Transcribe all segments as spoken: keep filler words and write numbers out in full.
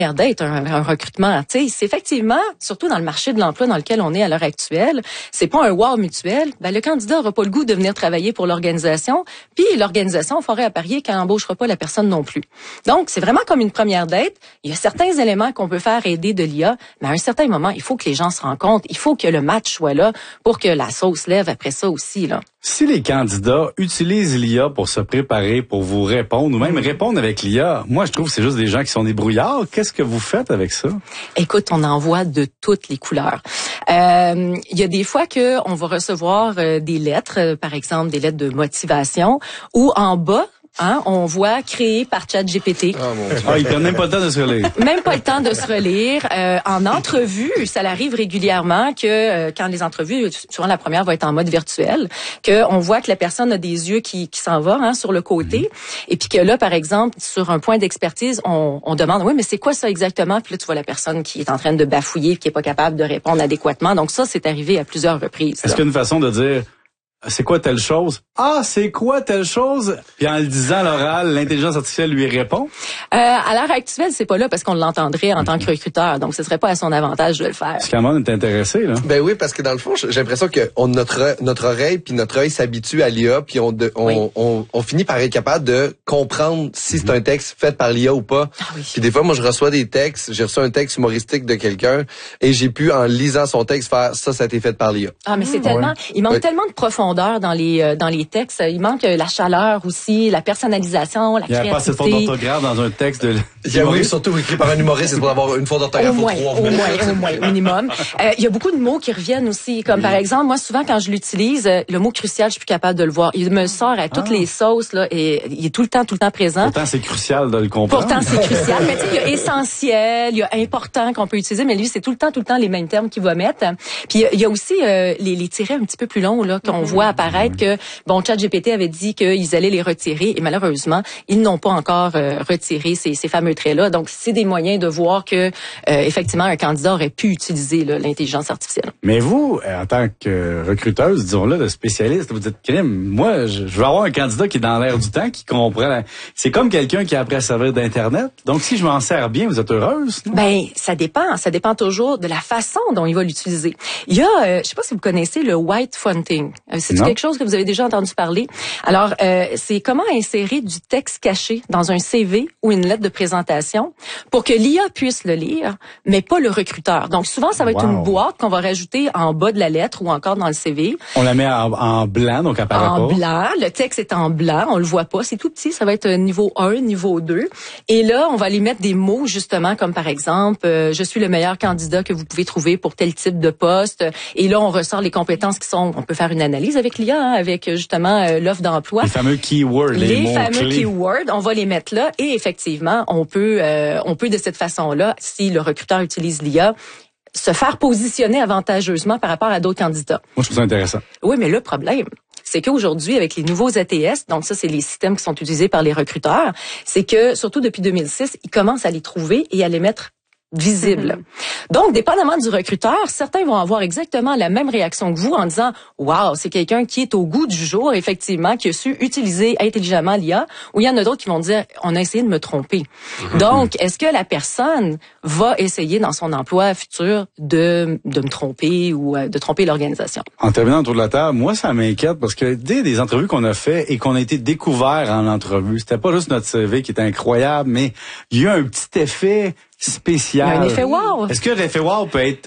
d'être un, un recrutement. Tu sais, c'est effectivement, surtout dans le marché de l'emploi dans lequel on est à l'heure actuelle, c'est pas un wow mutuel. Ben, le candidat aura pas le goût de venir travailler pour l'organisation, puis l'organisation ferait à parier qu'elle n'embauchera pas la personne non plus. Donc, c'est vraiment comme une première date. Il y a certains éléments qu'on peut faire aider de l'I A, mais à un certain moment, il faut que les gens se rencontrent. Il faut que le match soit là pour que la sauce lève après ça aussi, là. Si les candidats utilisent l'I A pour se préparer, pour vous répondre, ou même répondre avec l'I A, moi, je trouve que c'est juste des gens qui sont des brouillards. Qu'est-ce que vous faites avec ça? Écoute, on en voit de toutes les couleurs. Euh, il y a des fois que on va recevoir euh, des lettres, euh, par exemple des lettres de motivation, où en bas, hein, on voit créé par ChatGPT. Oh, mon Dieu. Ah, ils prennent même pas le temps de se relire. Même pas le temps de se relire. Euh, en entrevue, ça arrive régulièrement que euh, quand les entrevues, souvent la première va être en mode virtuel, que on voit que la personne a des yeux qui, qui s'en vont hein, sur le côté, mmh. et puis que là, par exemple, sur un point d'expertise, on, on demande, oui, mais c'est quoi ça exactement? Puis là, tu vois la personne qui est en train de bafouiller, qui est pas capable de répondre adéquatement. Donc ça, c'est arrivé à plusieurs reprises. Est-ce qu'il y a une façon de dire c'est quoi telle chose? Ah, c'est quoi telle chose? Puis en le disant à l'oral, l'intelligence artificielle lui répond? Euh, à l'heure actuelle, c'est pas là parce qu'on l'entendrait en tant que recruteur. Donc, ce serait pas à son avantage de le faire. Est-ce qu'Amon est intéressé, là? Ben oui, parce que dans le fond, j'ai l'impression que on, notre, notre oreille puis notre œil s'habitue à l'I A puis on, de, on, oui. on, on, on finit par être capable de comprendre si mm-hmm. c'est un texte fait par l'I A ou pas. Ah oui. Puis des fois, moi, je reçois des textes. J'ai reçu un texte humoristique de quelqu'un et j'ai pu, en lisant son texte, faire ça, ça a été fait par l'I A. Ah, mais c'est mmh. tellement... Il manque oui. tellement de profondeur dans les... dans les textes. Il manque la chaleur aussi, la personnalisation, la créativité. Il n'y a pas assez de faute d'orthographe dans un texte de... Il y a oui, surtout écrit par un humoriste, c'est pour avoir une faute d'orthographe au moins, trois au moins, au moins, minimum. Euh, il y a beaucoup de mots qui reviennent aussi, comme oui. par exemple, moi souvent quand je l'utilise, le mot crucial, je suis plus capable de le voir. Il me sort à toutes ah. les sauces là, et il est tout le temps, tout le temps présent. Pourtant c'est crucial de le comprendre. Pourtant c'est crucial, mais tu sais, il y a essentiel, il y a important qu'on peut utiliser, mais lui c'est tout le temps, tout le temps les mêmes termes qu'il va mettre. Puis il y a aussi euh, les, les tirets un petit peu plus longs là qu'on mm-hmm. voit apparaître que bon, ChatGPT avait dit qu'ils allaient les retirer et malheureusement, ils n'ont pas encore euh, retiré ces, ces fameux traits-là. Donc, c'est des moyens de voir que, euh, effectivement, un candidat aurait pu utiliser là, l'intelligence artificielle. Mais vous, en tant que recruteuse, disons-le, de spécialiste, vous dites, crime, moi, je, je veux avoir un candidat qui est dans l'air du temps, qui comprend. La... C'est comme quelqu'un qui a appris à servir d'Internet. Donc, si je m'en sers bien, vous êtes heureuse? Non? Ben, ça dépend. Ça dépend toujours de la façon dont il va l'utiliser. Il y a, euh, je sais pas si vous connaissez le white fronting. Euh, c'est quelque chose que vous avez déjà entendu parler. Alors, euh, c'est comment insérer du texte caché dans un C V ou une lettre de présentation pour que l'I A puisse le lire, mais pas le recruteur. Donc, souvent, ça va être wow. une boîte qu'on va rajouter en bas de la lettre ou encore dans le C V. On la met en, en blanc, donc apparaît pas. En blanc. Le texte est en blanc. On le voit pas. C'est tout petit. Ça va être niveau un, niveau deux. Et là, on va aller mettre des mots, justement, comme par exemple, euh, je suis le meilleur candidat que vous pouvez trouver pour tel type de poste. Et là, on ressort les compétences qui sont, on peut faire une analyse avec l'I A, hein, avec justement euh, l'offre d'emploi. Les fameux keywords, les, les mots fameux clés. keywords, on va les mettre là et effectivement, on peut euh, on peut de cette façon-là, si le recruteur utilise l'I A, se faire positionner avantageusement par rapport à d'autres candidats. Moi, je trouve ça intéressant. Oui, mais le problème, c'est qu'aujourd'hui, avec les nouveaux A T S, donc ça, c'est les systèmes qui sont utilisés par les recruteurs, c'est que, surtout depuis deux mille six, ils commencent à les trouver et à les mettre visible. Mm-hmm. Donc, dépendamment du recruteur, certains vont avoir exactement la même réaction que vous en disant « Wow, c'est quelqu'un qui est au goût du jour, effectivement, qui a su utiliser intelligemment l'I A », ou il y en a d'autres qui vont dire « On a essayé de me tromper mm-hmm. ». Donc, est-ce que la personne va essayer dans son emploi futur de, de me tromper ou de tromper l'organisation? En terminant autour de la table, moi, ça m'inquiète parce que dès des entrevues qu'on a fait et qu'on a été découvert en entrevue, c'était pas juste notre C V qui était incroyable, mais il y a eu un petit effet spécial. Il y a un effet wow. Est-ce que l'effet wow peut être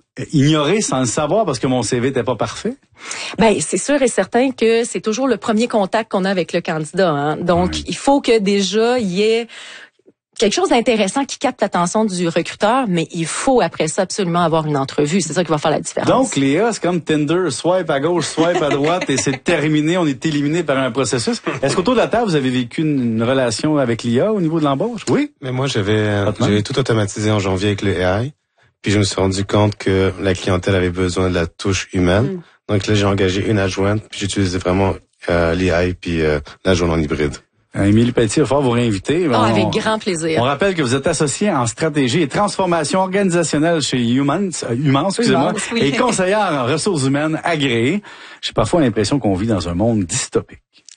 ignoré sans le savoir parce que mon C V n'était pas parfait? Ben, c'est sûr et certain que c'est toujours le premier contact qu'on a avec le candidat. Hein? Donc, oui. il faut que déjà il y ait quelque chose d'intéressant qui capte l'attention du recruteur, mais il faut après ça absolument avoir une entrevue. C'est ça qui va faire la différence. Donc, Léa, c'est comme Tinder, swipe à gauche, swipe à droite, et c'est terminé, on est éliminé par un processus. Est-ce qu'autour de la table, vous avez vécu une, une relation avec l'I A au niveau de l'embauche? Oui? Mais moi, j'avais j'avais tout automatisé en janvier avec le A I, puis je me suis rendu compte que la clientèle avait besoin de la touche humaine. Mm. Donc là, j'ai engagé une adjointe, puis j'utilisais vraiment euh, l'A I puis euh, l'adjointe en hybride. Émilie Pelletier, il va falloir vous réinviter. Oh, on, avec grand plaisir. On rappelle que vous êtes associée en stratégie et transformation organisationnelle chez Humans, euh, Humans, excusez-moi, oui. et conseillère en ressources humaines agréée. J'ai parfois l'impression qu'on vit dans un monde dystopique.